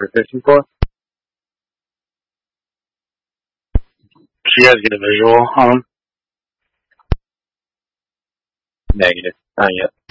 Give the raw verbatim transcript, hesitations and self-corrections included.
for fifty-four? Did you guys get a visual on him? Negative. Not yet.